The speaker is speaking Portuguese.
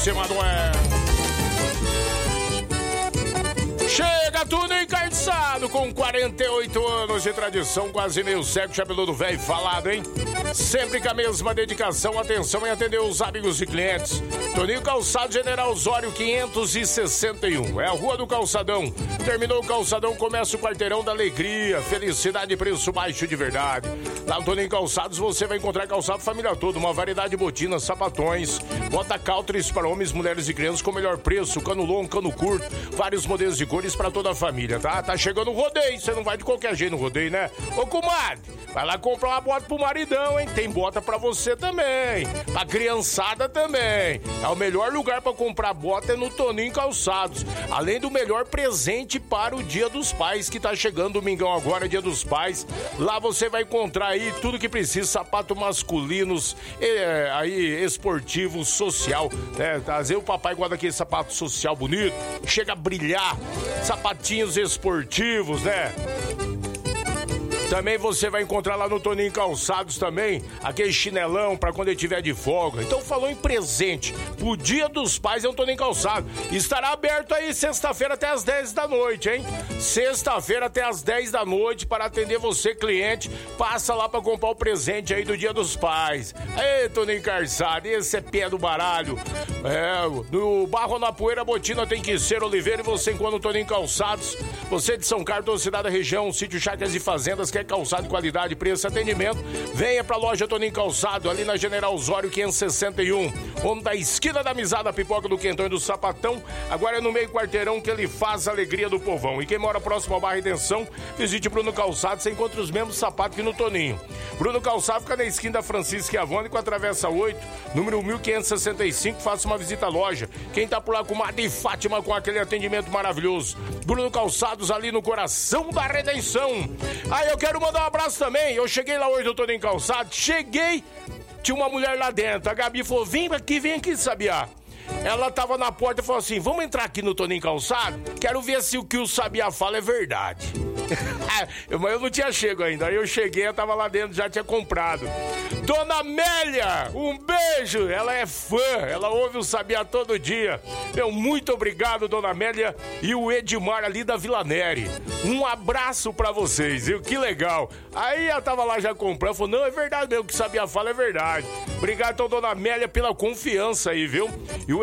cima do Chega tudo encardiçado com 48 anos de tradição, quase meio século, chapeludo velho falado, hein? Sempre com a mesma dedicação, atenção em atender os amigos e clientes. Toninho Calçado, General Osório 561. É a Rua do Calçadão. Terminou o calçadão, começa o quarteirão da alegria, felicidade e preço baixo de verdade. Lá no Toninho Calçados você vai encontrar calçado família toda, uma variedade de botinas, sapatões, bota countries para homens, mulheres e crianças com o melhor preço, cano longo, cano curto, vários modelos de cores para toda a família, tá? Tá chegando o rodeio, você não vai de qualquer jeito no rodeio, né? Ô, comadre, vai lá comprar uma bota pro maridão, hein? Tem bota pra você também, pra criançada também. É o melhor lugar pra comprar bota é no Toninho Calçados. Além do melhor presente para o Dia dos Pais, que tá chegando domingão agora, Dia dos Pais. Lá você vai encontrar aí tudo que precisa, sapato masculinos, aí esportivo, social, né? Às vezes o papai guarda aquele sapato social bonito, chega a brilhar, sapatinhos esportivos, né? Também você vai encontrar lá no Toninho Calçados também aquele chinelão pra quando ele tiver de folga. Então falou em presente, pro Dia dos Pais é o Toninho Calçado. Estará aberto aí sexta-feira até as 10 da noite, hein? Sexta-feira até as 10 da noite para atender você, cliente. Passa lá pra comprar o presente aí do Dia dos Pais. Ei, Toninho Calçado, esse é pé do baralho. No Barro na Poeira, Botina tem que ser Oliveira e você encontra o Toninho Calçados. Você de São Carlos, toda cidade da região, sítio Chácaras e Fazendas, quer calçado de qualidade, preço e atendimento, venha pra loja Toninho Calçado, ali na General Osório 561, onde da esquina da Misada, Pipoca do Quentão e do Sapatão, agora é no meio quarteirão que ele faz a alegria do povão. E quem mora próximo ao bairro Redenção, visite Bruno Calçado, você encontra os mesmos sapatos que no Toninho. Bruno Calçado fica na esquina da Francisca e Avone com a Travessa 8, número 1565, faça uma visita à loja. Quem tá por lá com Madre Fátima com aquele atendimento maravilhoso. Bruno Calçados ali no coração da Redenção. Aí eu quero mandar um abraço também. Eu cheguei lá hoje no Toninho Calçado, tinha uma mulher lá dentro. A Gabi falou, vem aqui, Sabiá. Ela tava na porta e falou assim, vamos entrar aqui no Toninho Calçado? Quero ver se o que o Sabiá fala é verdade. Mas eu não tinha chego ainda. Aí eu cheguei, eu tava lá dentro, já tinha comprado. Dona Amélia, um beijo. Ela é fã, ela ouve o Sabiá todo dia. Muito obrigado, Dona Amélia e o Edmar ali da Vila Neri. Um abraço pra vocês, viu? Que legal. Aí ela tava lá já comprando, falou, não, é verdade mesmo, o que o Sabiá fala é verdade. Obrigado, então, Dona Amélia, pela confiança aí, viu? E o